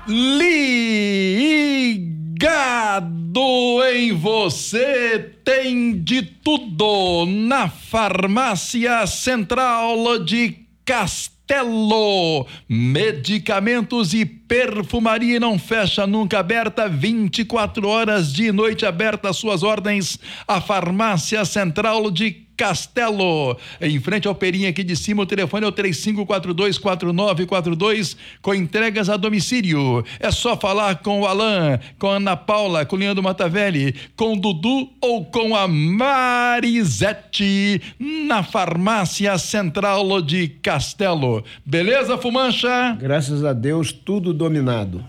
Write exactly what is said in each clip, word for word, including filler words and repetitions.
Ligado em você, tem de tudo na Farmácia Central de Castelo. Medicamentos e perfumaria não fecha nunca, aberta vinte e quatro horas de noite, aberta às suas ordens, a Farmácia Central de Castelo, em frente ao Perinha aqui de cima. O telefone é o três cinco quatro dois, quatro nove quatro dois, com entregas a domicílio. É só falar com o Alain, com a Ana Paula, com o Leandro Matavelli, com o Dudu ou com a Marisete, na Farmácia Central de Castelo. Beleza, Fumancha? Graças a Deus, tudo dominado.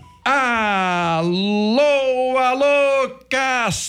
Alô, alô, Castelo!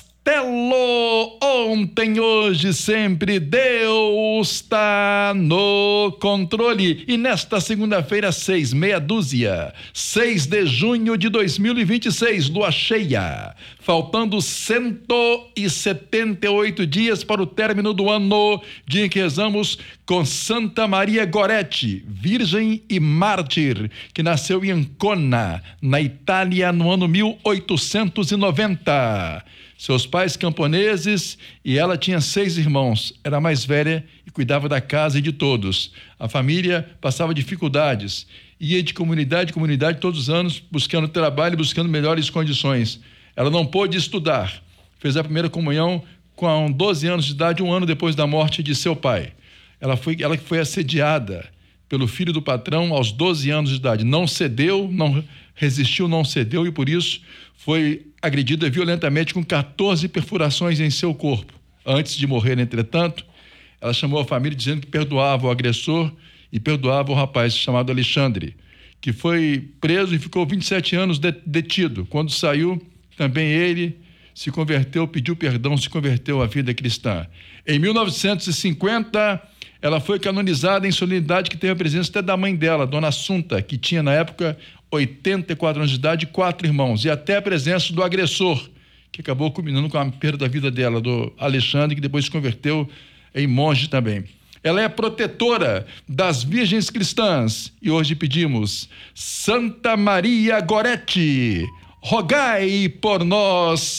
Ontem, hoje, sempre, Deus está no controle. E nesta segunda-feira, seis, meia dúzia, seis de junho de dois mil e vinte e seis, lua cheia, faltando cento e setenta e oito dias para o término do ano, dia em que rezamos com Santa Maria Goretti, virgem e mártir, que nasceu em Ancona, na Itália, no ano mil oitocentos e noventa. Seus pais camponeses, e ela tinha seis irmãos, era a mais velha e cuidava da casa e de todos. A família passava dificuldades, ia de comunidade em comunidade todos os anos, buscando trabalho, buscando melhores condições. Ela não pôde estudar, fez a primeira comunhão com doze anos de idade, um ano depois da morte de seu pai. Ela foi, ela foi assediada pelo filho do patrão aos doze anos de idade, não cedeu, não resistiu, não cedeu, e por isso foi agredida violentamente com quatorze perfurações em seu corpo. Antes de morrer, entretanto, ela chamou a família dizendo que perdoava o agressor e perdoava o rapaz chamado Alexandre, que foi preso e ficou vinte e sete anos detido. Quando saiu, também ele se converteu, pediu perdão, se converteu à vida cristã. Em mil novecentos e cinquenta, ela foi canonizada em solenidade que teve a presença até da mãe dela, Dona Assunta, que tinha na época oitenta e quatro anos de idade e quatro irmãos, e até a presença do agressor, que acabou culminando com a perda da vida dela, do Alexandre, que depois se converteu em monge também. Ela é protetora das virgens cristãs, e hoje pedimos: Santa Maria Goretti, rogai por nós.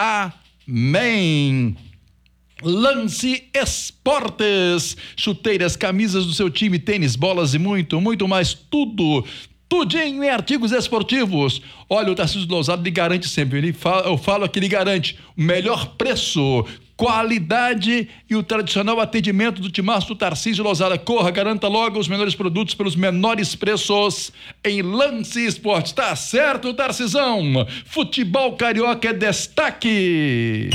Amém. Lance Esportes, chuteiras, camisas do seu time, tênis, bolas e muito, muito mais, tudo, tudinho em artigos esportivos. Olha, o Tarcísio Lousada lhe garante sempre, ele fala, eu falo aqui, ele garante o melhor preço, qualidade e o tradicional atendimento do timaço do Tarcísio Lousada. Corra, garanta logo os melhores produtos pelos menores preços em Lance Esportes. Tá certo, Tarcisão? Futebol carioca é destaque.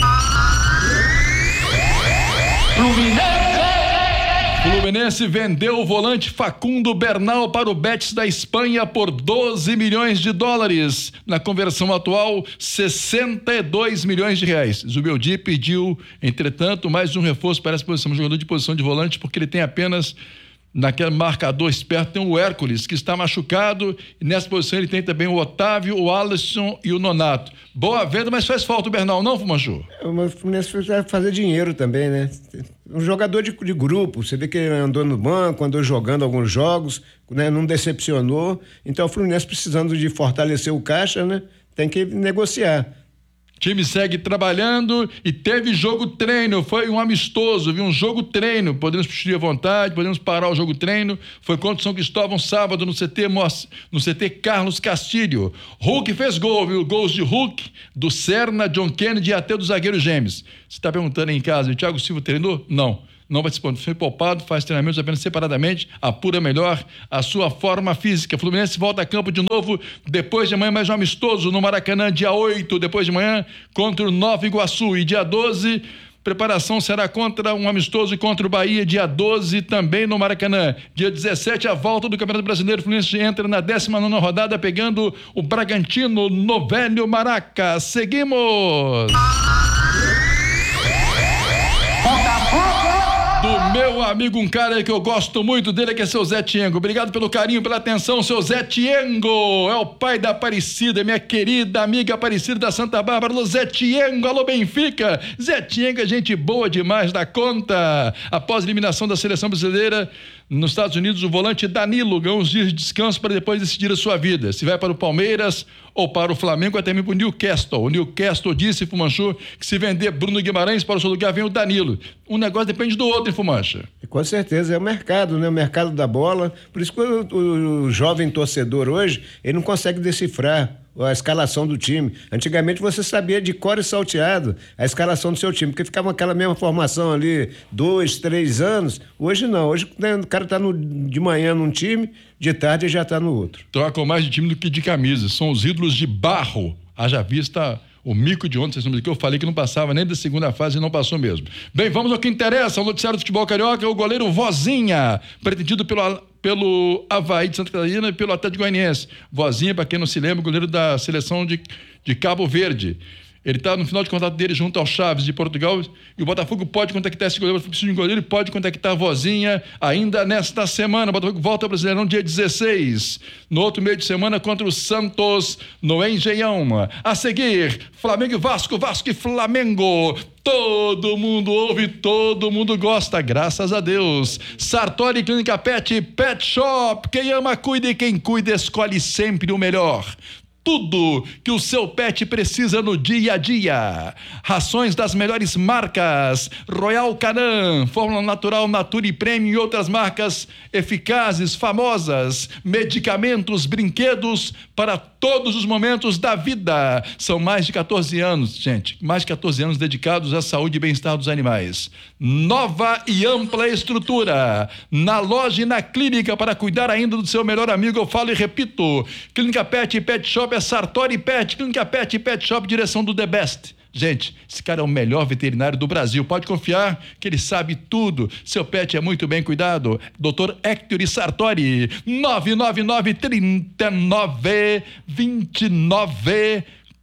Fluminense! Fluminense vendeu o volante Facundo Bernal para o Betis da Espanha por doze milhões de dólares. Na conversão atual, sessenta e dois milhões de reais. Zubeldia pediu, entretanto, mais um reforço para essa posição, um jogador de posição de volante, porque ele tem apenas, naquele marcador esperto, tem o Hércules, que está machucado, e nessa posição ele tem também o Otávio, o Alisson e o Nonato. Boa venda, mas faz falta o Bernal, não, Fumanchu? O Fluminense vai fazer dinheiro também, né? Um jogador de, de grupo, você vê que ele andou no banco, andou jogando alguns jogos, né? Não decepcionou. Então o Fluminense, precisando de fortalecer o caixa, né? Tem que negociar. O time segue trabalhando e teve jogo treino, foi um amistoso, viu? Um jogo treino, podemos discutir à vontade, podemos parar o jogo treino, foi contra o São Cristóvão sábado no C T, no C T Carlos Castilho. Hulk fez gol, viu? Gols de Hulk, do Serna, John Kennedy e até do zagueiro Gêmeos. Você está perguntando aí em casa, o Thiago Silva treinou? Não. Não participou, foi poupado, faz treinamentos apenas separadamente, apura melhor a sua forma física. Fluminense volta a campo de novo depois de amanhã, mais um amistoso no Maracanã, dia oito, depois de manhã, contra o Nova Iguaçu, e dia doze, preparação será contra um amistoso contra o Bahia, dia doze, também no Maracanã. Dia dezessete, a volta do Campeonato Brasileiro. Fluminense entra na décima nona rodada, pegando o Bragantino no Velho Maraca. Seguimos! Do meu amigo, um cara que eu gosto muito dele, que é seu Zé Tiengo. Obrigado pelo carinho, pela atenção, seu Zé Tiengo. É o pai da Aparecida, minha querida amiga Aparecida da Santa Bárbara. Alô, Zé Tiengo, alô, Benfica. Zé Tiengo é gente boa demais da conta. Após a eliminação da seleção brasileira Nos Estados Unidos, o volante Danilo ganhou uns dias de descanso para depois decidir a sua vida. Se vai para o Palmeiras ou para o Flamengo, até mesmo para o Newcastle. O Newcastle disse, Fumanchu, que se vender Bruno Guimarães para o seu lugar, vem o Danilo. Um negócio depende do outro, hein, Fumancha? Com certeza, é o mercado, né? O mercado da bola. Por isso que o, o, o jovem torcedor hoje, ele não consegue decifrar a escalação do time. Antigamente você sabia de cor e salteado a escalação do seu time, porque ficava aquela mesma formação ali, dois, três anos. Hoje não, hoje né, o cara tá no, de manhã num time, de tarde já tá no outro. Trocam mais de time do que de camisa, são os ídolos de barro. Haja vista o mico de ontem, que eu falei que não passava nem da segunda fase e não passou mesmo. Bem, vamos ao que interessa, o noticiário do futebol carioca, o goleiro Vozinha, pretendido pelo... pelo Avaí de Santa Catarina e pelo Atlético Goianiense. Vozinha, para quem não se lembra, goleiro da seleção de, de Cabo Verde. Ele está no final de contrato dele junto ao Chaves de Portugal e o Botafogo pode contactar esse goleiro, se precisa de um goleiro, pode contactar a Vozinha ainda nesta semana. O Botafogo volta ao Brasileirão dia dezesseis. No outro meio de semana contra o Santos no Engenhão. A seguir, Flamengo e Vasco, Vasco e Flamengo. Todo mundo ouve, todo mundo gosta, graças a Deus. Sartori Clínica Pet, Pet Shop. Quem ama, cuida e quem cuida escolhe sempre o melhor. Tudo que o seu pet precisa no dia a dia. Rações das melhores marcas. Royal Canin, Fórmula Natural, Natura e Premium e outras marcas eficazes, famosas. Medicamentos, brinquedos para todos os momentos da vida. São mais de quatorze anos, gente. Mais de quatorze anos dedicados à saúde e bem-estar dos animais. Nova e ampla estrutura. Na loja e na clínica para cuidar ainda do seu melhor amigo. Eu falo e repito. Clínica Pet e Pet Shop é Sartori Pet, Clínica Pet e Pet Shop, direção do The Best. Gente, esse cara é o melhor veterinário do Brasil. Pode confiar que ele sabe tudo. Seu pet é muito bem cuidado. doutor Hector Sartori, nove nove nove, três nove, dois nove,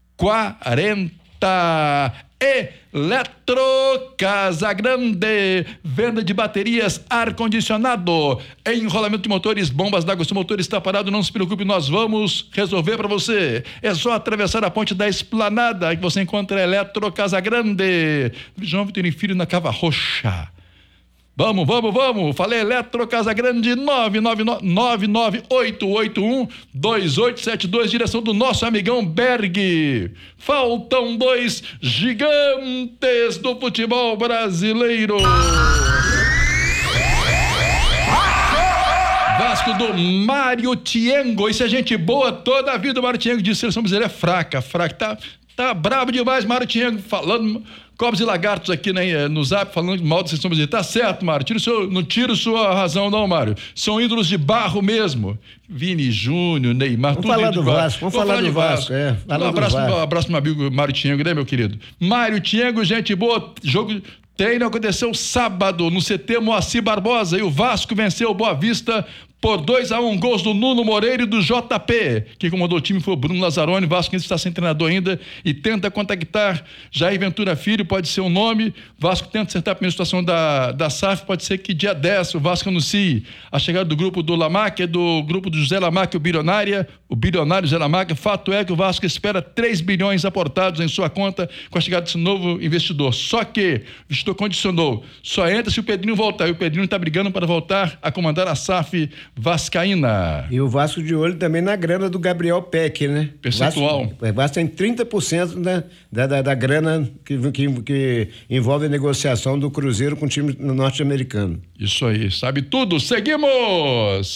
quarenta. Eletro Casa Grande, venda de baterias, ar-condicionado, enrolamento de motores, bombas d'água. Se o motor está parado, não se preocupe, nós vamos resolver para você. É só atravessar a ponte da Esplanada que você encontra a Eletro Casa Grande. João Vitorino Filho na Cava Roxa. Vamos, vamos, vamos. Falei Eletro Casa Grande, nove nove nove oito oito um dois oito sete dois, direção do nosso amigão Berg. Faltam dois gigantes do futebol brasileiro. Vasco do Mário Tiengo. Isso é gente boa toda a vida. O Mário Tiengo disse que a seleção brasileira é fraca, fraca. Tá, tá brabo demais, Mário Tiengo, falando... Cobras e lagartos aqui, né, no Zap, falando mal da seleção brasileira. Tá certo, Mário. Tira o seu, não tira sua razão, não, Mário. São ídolos de barro mesmo. Vini Júnior, Neymar, vamos tudo falar do Vasco. Vamos, vamos falar, falar do Vasco. Vasco. É, um abraço, um abraço pro meu amigo Mário Tiengo, né, meu querido? Mário Tiengo, gente boa. Jogo. Treino aconteceu sábado no C T Moacir Barbosa e o Vasco venceu o Boa Vista por dois a um, gols do Nuno Moreira e do J P. Quem comandou o time foi o Bruno Lazzaroni. O Vasco está sem treinador ainda e tenta contactar Jair Ventura Filho, pode ser o nome. Vasco tenta acertar a primeira situação da, da S A F, pode ser que dia dez o Vasco anuncie a chegada do grupo do Lamac, do grupo do José Lamac, o bilionária, o bilionário José Lamac. Fato é que o Vasco espera três bilhões aportados em sua conta com a chegada desse novo investidor. Só que o investidor condicionou, só entra se o Pedrinho voltar, e o Pedrinho está brigando para voltar a comandar a S A F vascaína. E o Vasco de olho também na grana do Gabriel Peck, né? Percentual. O Vasco tem trinta por cento da, da, da, da grana que, que, que envolve a negociação do Cruzeiro com o time norte-americano. Isso aí, sabe tudo. Seguimos!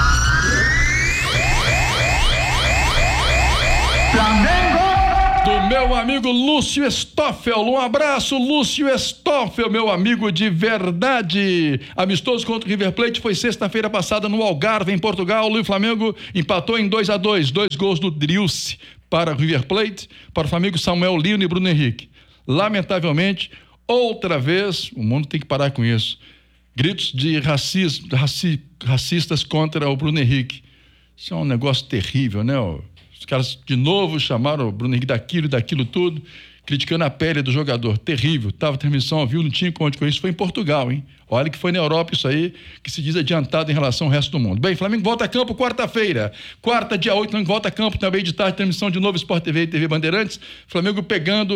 Do meu amigo Lúcio Stoffel, um abraço, Lúcio Stoffel, meu amigo de verdade. Amistoso contra o River Plate foi sexta-feira passada no Algarve, em Portugal. O Flamengo empatou em dois a dois, dois gols do Driussi para o River Plate, para o Flamengo Samuel Lino e Bruno Henrique. Lamentavelmente, outra vez, o mundo tem que parar com isso, gritos de racis, raci, racistas contra o Bruno Henrique. Isso é um negócio terrível, né? Os caras de novo chamaram o Bruno Henrique daquilo e daquilo tudo, criticando a pele do jogador. Terrível. Tava transmissão ao vivo, não tinha conta com isso. Foi em Portugal, hein? Olha que foi na Europa isso aí, que se diz adiantado em relação ao resto do mundo. Bem, Flamengo volta a campo quarta-feira. Quarta, dia oito, Flamengo volta a campo também de tarde, transmissão de novo Sport T V e T V Bandeirantes. Flamengo pegando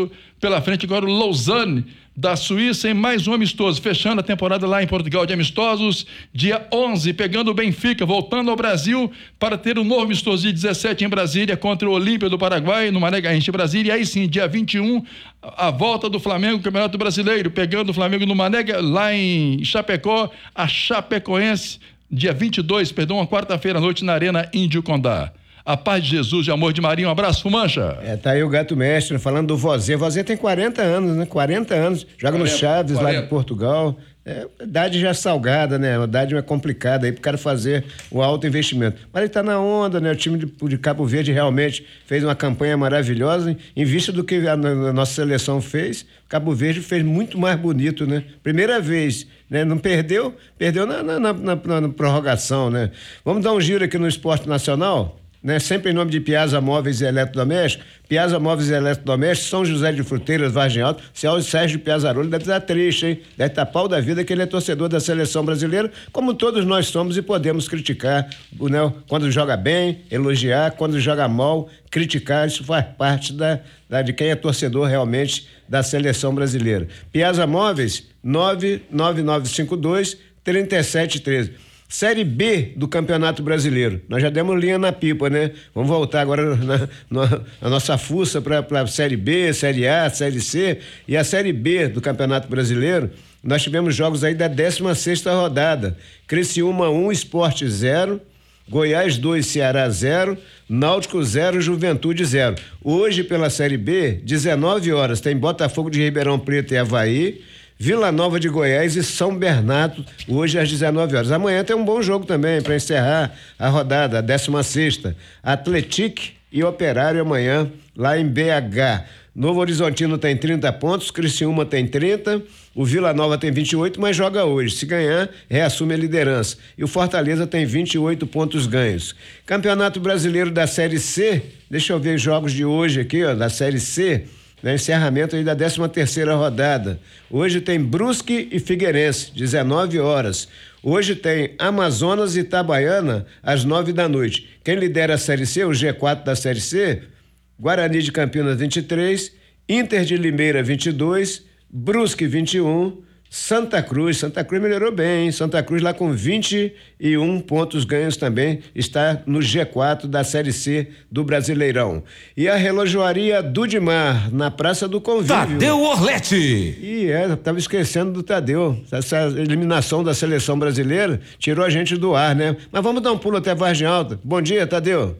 Pela frente agora o Lausanne da Suíça em mais um amistoso, fechando a temporada lá em Portugal de amistosos, dia onze, pegando o Benfica, voltando ao Brasil para ter um novo amistoso dia dezessete em Brasília contra o Olímpia do Paraguai, no Mané Garrincha, Brasília, e aí sim, dia vinte e um, a volta do Flamengo no Campeonato Brasileiro, pegando o Flamengo no Mané, lá em Chapecó, a Chapecoense, dia vinte e dois, perdão, uma quarta-feira à noite na Arena Índio Condá. A paz de Jesus e amor de Maria, um abraço, Fumancha. É, tá aí o Gato Mestre falando do Vozé. Vozé tem quarenta anos, né? quarenta anos, joga quarenta, no Chaves, quarenta. Lá de Portugal. É, idade já salgada, né? A idade é complicada aí pro cara fazer o alto investimento. Mas ele tá na onda, né? O time de, de Cabo Verde realmente fez uma campanha maravilhosa. Em vista do que a, a nossa seleção fez, Cabo Verde fez muito mais bonito, né? Primeira vez, né? Não perdeu, perdeu na, na, na, na, na prorrogação, né? Vamos dar um giro aqui no esporte nacional? Né? Sempre em nome de Piazza Móveis e Eletrodomésticos. Piazza Móveis e Eletrodomésticos, São José de Fruteiras, Vargem Alta. O Sérgio Piazzarolo deve estar triste, hein? Deve estar pau da vida que ele é torcedor da seleção brasileira, como todos nós somos, e podemos criticar, né? Quando joga bem, elogiar, quando joga mal, criticar. Isso faz parte da, da, de quem é torcedor realmente da seleção brasileira. Piazza Móveis, nove nove nove cinco dois, três sete um três. Série B do Campeonato Brasileiro. Nós já demos linha na pipa, né? Vamos voltar agora na, na, na nossa fuça para a Série B, Série A, Série C. E a Série B do Campeonato Brasileiro, nós tivemos jogos aí da décima sexta rodada. Criciúma um, Sport zero, Goiás dois, Ceará zero, Náutico zero, Juventude zero. Hoje, pela Série B, dezenove horas, tem Botafogo de Ribeirão Preto e Avaí, Vila Nova de Goiás e São Bernardo, hoje às dezenove horas. Amanhã tem um bom jogo também para encerrar a rodada, a décima sexta. Atlético e Operário amanhã, lá em B H. Novo Horizontino tem trinta pontos, Criciúma tem trinta, o Vila Nova tem vinte e oito, mas joga hoje. Se ganhar, reassume a liderança. E o Fortaleza tem vinte e oito pontos ganhos. Campeonato Brasileiro da Série C, deixa eu ver os jogos de hoje aqui, ó, da Série C. No encerramento aí da décima terceira rodada. Hoje tem Brusque e Figueirense, dezenove horas. Hoje tem Amazonas e Itabaiana, às nove da noite. Quem lidera a Série C, o G quatro da Série C, Guarani de Campinas vinte e três, Inter de Limeira vinte e dois, Brusque vinte e um, Santa Cruz, Santa Cruz melhorou bem, hein? Santa Cruz lá com vinte e um pontos ganhos também, está no G quatro da Série C do Brasileirão. E a relojoaria Dudimar, na Praça do Convívio. Tadeu Orletti. E é, tava esquecendo do Tadeu, essa eliminação da seleção brasileira tirou a gente do ar, né? Mas vamos dar um pulo até Vargem Alta. Bom dia, Tadeu.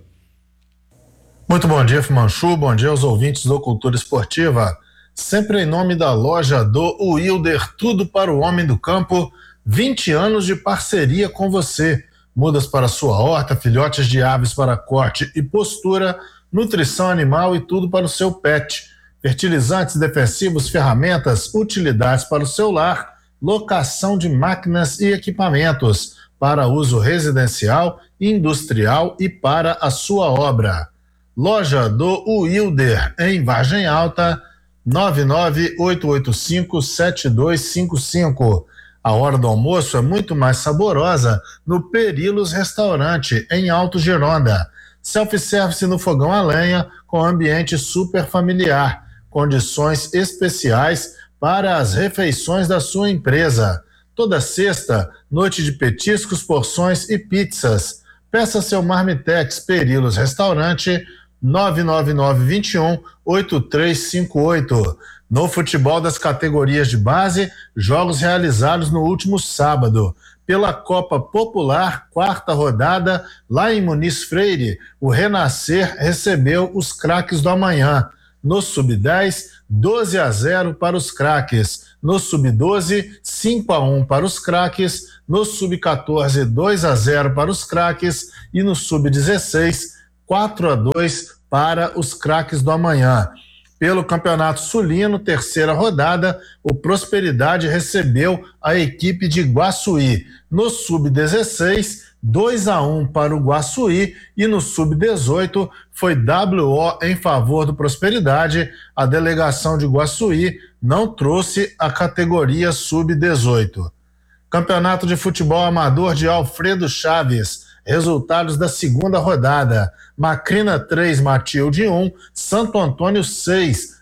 Muito bom dia, Fumanchu, bom dia aos ouvintes do Cultura Esportiva. Sempre em nome da loja do Wilder, tudo para o homem do campo, vinte anos de parceria com você. Mudas para sua horta, filhotes de aves para corte e postura, nutrição animal e tudo para o seu pet. Fertilizantes, defensivos, ferramentas, utilidades para o seu lar, locação de máquinas e equipamentos para uso residencial, industrial e para a sua obra. Loja do Wilder, em Vargem Alta, nove nove oito oito cinco sete dois cinco cinco. A hora do almoço é muito mais saborosa no Perilos Restaurante, em Alto Gironda. Self-service no fogão a lenha, com ambiente super familiar. Condições especiais para as refeições da sua empresa. Toda sexta, noite de petiscos, porções e pizzas. Peça seu Marmitex Perilos Restaurante, nove nove nove dois um oito três cinco oito. No futebol das categorias de base, jogos realizados no último sábado. Pela Copa Popular, quarta rodada, lá em Muniz Freire, o Renascer recebeu os craques do amanhã. No sub dez, doze a zero para os craques. No sub doze, cinco a um para os craques. No sub quatorze, dois a zero para os craques. E no sub dezesseis, quatro a dois para os craques do amanhã. Pelo Campeonato Sulino, terceira rodada, o Prosperidade recebeu a equipe de Guaçuí. No sub dezesseis, dois a um para o Guaçuí, e no sub dezoito foi W O em favor do Prosperidade. A delegação de Guaçuí não trouxe a categoria sub dezoito. Campeonato de Futebol Amador de Alfredo Chaves. Resultados da segunda rodada: Macrina três, Matilde um, Santo Antônio seis,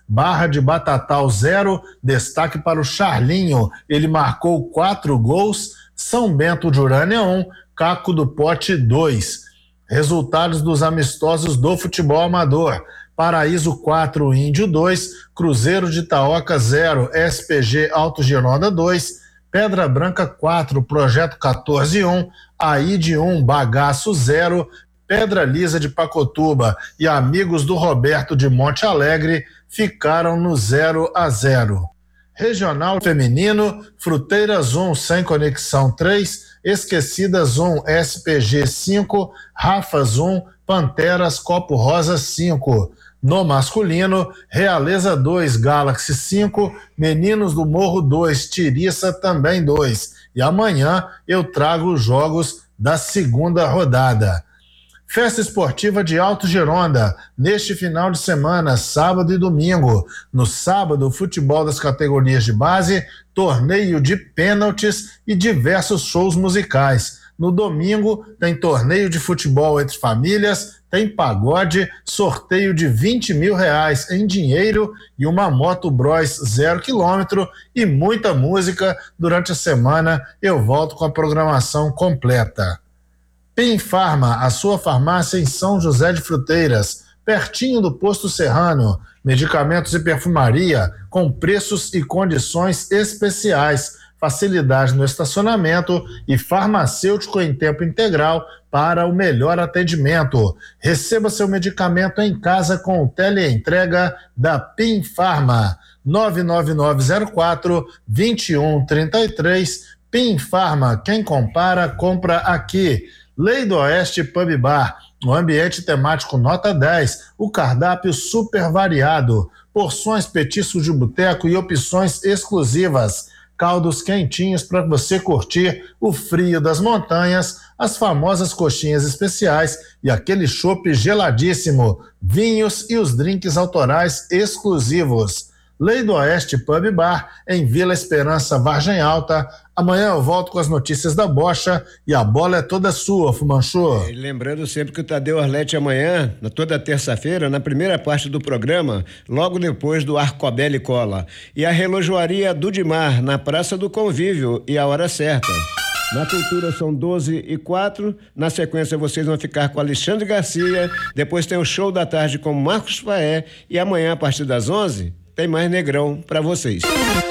Barra de Batatal zero, destaque para o Charlinho, ele marcou quatro gols. São Bento de Urânia um, Caco do Pote dois. Resultados dos amistosos do futebol amador: Paraíso quatro, Índio dois, Cruzeiro de Itaoca zero, S P G Alto Gironda dois, Pedra Branca quatro, Projeto quatorze um, Aide um, Bagaço zero, Pedra Lisa de Pacotuba e Amigos do Roberto de Monte Alegre ficaram no zero a zero. Regional Feminino, Fruteiras um, Sem Conexão três, Esquecidas um, S P G cinco, Rafas um, Panteras Copo Rosa cinco. No masculino, Realeza dois, Galaxy cinco, Meninos do Morro dois, Tiriça também dois. E amanhã eu trago os jogos da segunda rodada. Festa Esportiva de Alto Gironda, neste final de semana, sábado e domingo. No sábado, futebol das categorias de base, torneio de pênaltis e diversos shows musicais. No domingo, tem torneio de futebol entre famílias, tem pagode, sorteio de vinte mil reais em dinheiro e uma moto Bros zero quilômetro e muita música. Durante a semana, eu volto com a programação completa. Pim Farma, a sua farmácia em São José de Fruteiras, pertinho do Posto Serrano. Medicamentos e perfumaria com preços e condições especiais, facilidade no estacionamento e farmacêutico em tempo integral para o melhor atendimento. Receba seu medicamento em casa com o teleentrega da Pim Farma. nove nove nove zero quatro, dois um três três. Pim Farma, quem compara, compra aqui. Lei do Oeste Pub Bar, um ambiente temático nota dez, o cardápio super variado, porções, petiscos de boteco e opções exclusivas, caldos quentinhos para você curtir o frio das montanhas, as famosas coxinhas especiais e aquele chopp geladíssimo, vinhos e os drinks autorais exclusivos. Lei do Oeste Pub Bar, em Vila Esperança, Vargem Alta. Amanhã eu volto com as notícias da bocha e a bola é toda sua, Fumanchu. É, lembrando sempre que o Tadeu Arlete amanhã, toda terça-feira, na primeira parte do programa, logo depois do Arcobel e Cola. E a relojoaria Dudimar, na Praça do Convívio, e a hora certa. Na cultura são doze e quatro, na sequência vocês vão ficar com Alexandre Garcia, depois tem o show da tarde com Marcos Faé e amanhã a partir das onze tem mais Negrão pra vocês.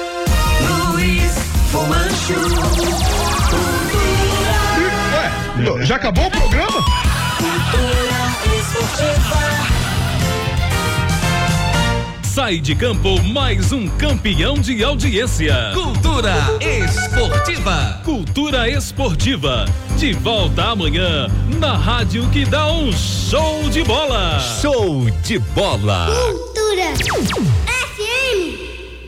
Luiz Fumanchu. Ué, já acabou o programa? Cultura esportiva. Sai de campo mais um campeão de audiência. Cultura esportiva. Cultura esportiva. De volta amanhã na rádio que dá um show de bola. Show de bola. Cultura